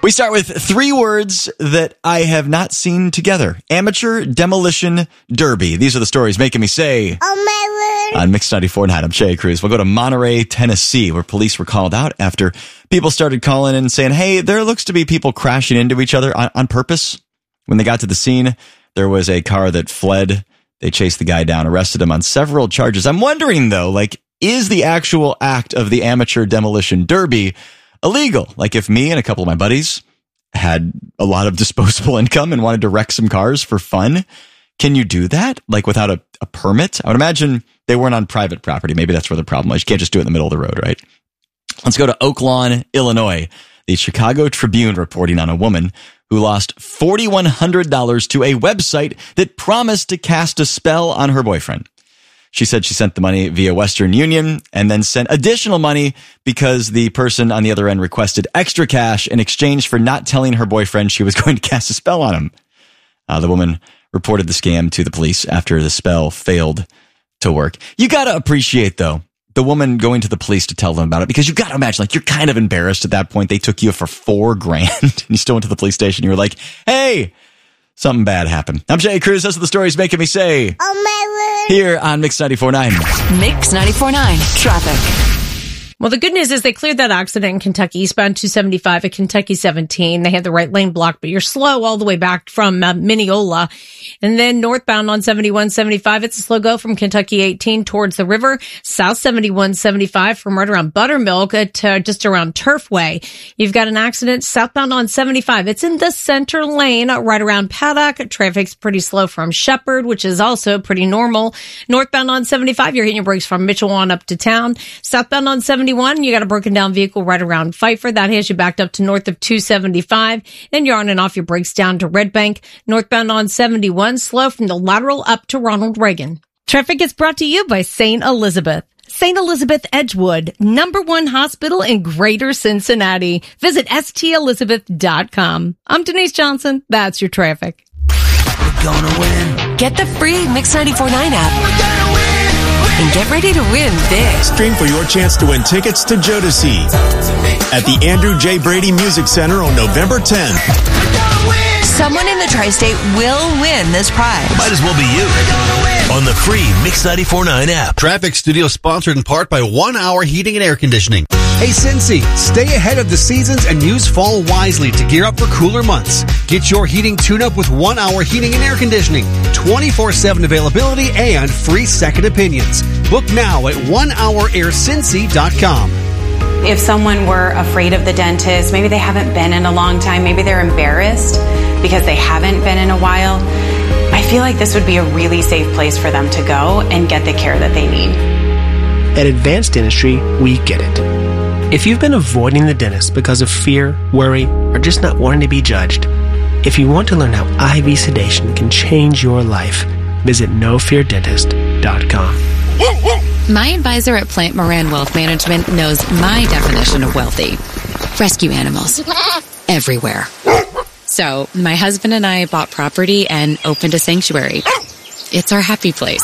We start with three words that I have not seen together. Amateur Demolition Derby. These are the stories making me say, oh my word. On Mix 94.9, I'm Jay Cruz. We'll go to Monterey, Tennessee, where police were called out after people started calling in and saying, hey, there looks to be people crashing into each other on purpose. When they got to the scene, there was a car that fled. They chased the guy down, arrested him on several charges. I'm wondering, though, like, is the actual act of the Amateur Demolition Derby illegal? Like, if me and a couple of my buddies had a lot of disposable income and wanted to wreck some cars for fun, can you do that? Like, without a permit? I would imagine they weren't on private property. Maybe that's where the problem is. You can't just do it in the middle of the road, right? Let's go to Oak Lawn, Illinois. The Chicago Tribune reporting on a woman who lost $4,100 to a website that promised to cast a spell on her boyfriend. She said she sent the money via Western Union and then sent additional money because the person on the other end requested extra cash in exchange for not telling her boyfriend she was going to cast a spell on him. The woman reported the scam to the police after the spell failed to work. You got to appreciate, though, the woman going to the police to tell them about it, because you got to imagine, like, you're kind of embarrassed at that point. They took you for $4,000 and you still went to the police station. You were like, hey, something bad happened. I'm Jay Cruz. Those are the stories making me say, oh my word. Here on Mix 94.9. Mix 94.9 Traffic. Well, the good news is they cleared that accident in Kentucky, eastbound 275 at Kentucky 17. They had the right lane blocked, but you're slow all the way back from Mineola. And then northbound on 7175, it's a slow go from Kentucky 18 towards the river. South 7175 from right around Buttermilk to just around Turfway. You've got an accident southbound on 75. It's in the center lane right around Paddock. Traffic's pretty slow from Shepherd, which is also pretty normal. Northbound on 75, you're hitting your brakes from Mitchell on up to town. Southbound on 71, you got a broken down vehicle right around Pfeiffer. That has you backed up to north of 275. Then you're on and off your brakes down to Red Bank. Northbound on 71, slow from the lateral up to Ronald Reagan. Traffic is brought to you by St. Elizabeth. St. Elizabeth Edgewood, #1 hospital in Greater Cincinnati. Visit stelizabeth.com. I'm Denise Johnson. That's your traffic. We're gonna win. Get the free Mix 94.9 app. We're gonna win. And get ready to win big. Stream for your chance to win tickets to Jodeci at the Andrew J. Brady Music Center on November 10th. Someone in the tri-state will win this prize. Might as well be you. On the free Mix 94.9 app. Traffic Studio sponsored in part by 1 Hour Heating and Air Conditioning. Hey Cincy, stay ahead of the seasons and use fall wisely to gear up for cooler months. Get your heating tune-up with 1 Hour Heating and Air Conditioning, 24/7 availability, and free second opinions. Book now at onehouraircincy.com. If someone were afraid of the dentist, maybe they haven't been in a long time, maybe they're embarrassed because they haven't been in a while, I feel like this would be a really safe place for them to go and get the care that they need. At Advanced Dentistry, we get it. If you've been avoiding the dentist because of fear, worry, or just not wanting to be judged, if you want to learn how IV sedation can change your life, visit NoFearDentist.com. My advisor at Plant Moran Wealth Management knows my definition of wealthy. Rescue animals. Everywhere. So, my husband and I bought property and opened a sanctuary. It's our happy place.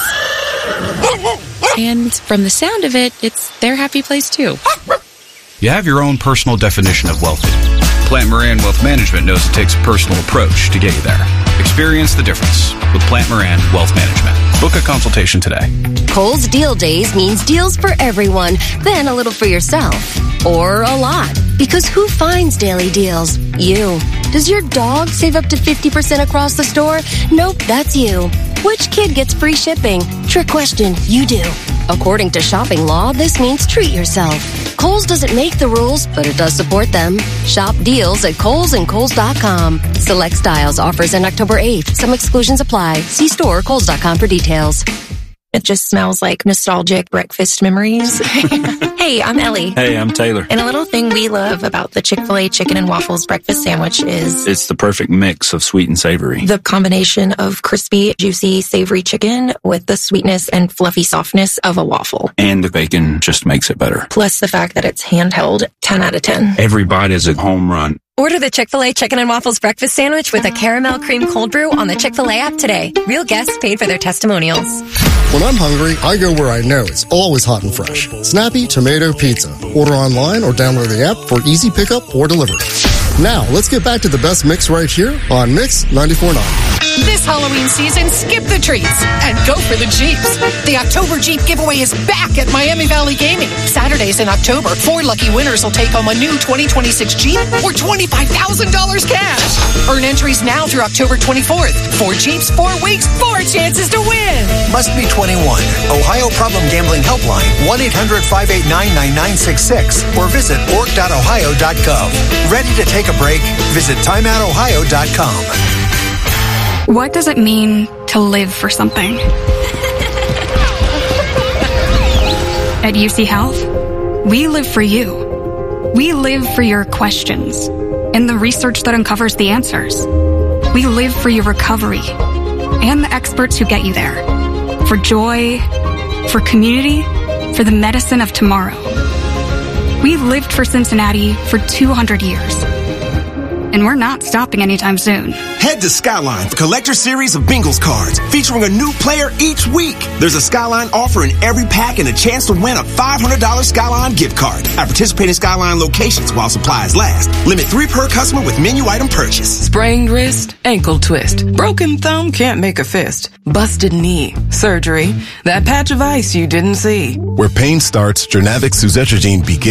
And from the sound of it, it's their happy place too. You have your own personal definition of wealthy. Plant Moran Wealth Management knows it takes a personal approach to get you there. Experience the difference with Plant Moran Wealth Management. Book a consultation today. Kohl's Deal Days means deals for everyone, then a little for yourself. Or a lot. Because who finds daily deals? You. Does your dog save up to 50% across the store? Nope, that's you. Which kid gets free shipping? Trick question, you do. According to shopping law, this means treat yourself. Kohl's doesn't make the rules, but it does support them. Shop deals at Kohl's and Kohl's.com. Select styles, offers end October 8th. Some exclusions apply. See store or Kohl's.com for details. It just smells like nostalgic breakfast memories. Hey, I'm Ellie. Hey, I'm Taylor. And a little thing we love about the Chick-fil-A chicken and waffles breakfast sandwich is it's the perfect mix of sweet and savory. The combination of crispy, juicy, savory chicken with the sweetness and fluffy softness of a waffle. And the bacon just makes it better. Plus the fact that it's handheld, 10 out of 10. Every bite is a home run. Order the Chick-fil-A Chicken and Waffles Breakfast Sandwich with a caramel cream cold brew on the Chick-fil-A app today. Real guests paid for their testimonials. When I'm hungry, I go where I know it's always hot and fresh. Snappy Tomato Pizza. Order online or download the app for easy pickup or delivery. Now, let's get back to the best mix right here on Mix 94.9. This Halloween season, skip the treats and go for the Jeeps. The October Jeep giveaway is back at Miami Valley Gaming. Saturdays in October, 4 lucky winners will take home a new 2026 Jeep or $25,000 cash. Earn entries now through October 24th. 4 Jeeps, 4 weeks, 4 chances to win. Must be 21. Ohio Problem Gambling Helpline, 1-800-589-9966 or visit org.ohio.gov. Ready to take a break? Visit timeoutohio.com. What does it mean to live for something? At UC Health, we live for you. We live for your questions and the research that uncovers the answers. We live for your recovery and the experts who get you there. For joy, for community, for the medicine of tomorrow. We lived for Cincinnati for 200 years. And we're not stopping anytime soon. Head to Skyline for Collector Series of Bingles cards, featuring a new player each week. There's a Skyline offer in every pack and a chance to win a $500 Skyline gift card at participating Skyline locations while supplies last. Limit 3 per customer with menu item purchase. Sprained wrist, ankle twist. Broken thumb can't make a fist. Busted knee, surgery. That patch of ice you didn't see. Where pain starts, Jurnavic Suzetrigine begins.